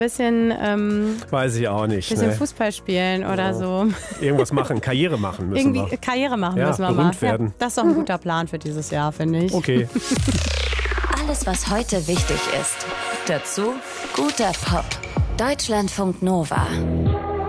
Bisschen, weiß ich auch nicht. bisschen Fußball spielen oder so. Irgendwas machen, Karriere machen müssen wir. Irgendwie Karriere machen Ja, müssen wir berühmt mal. werden. Ja, das ist doch ein guter Plan für dieses Jahr, finde ich. Okay. Alles, was heute wichtig ist. Dazu guter Pop. Deutschlandfunk Nova.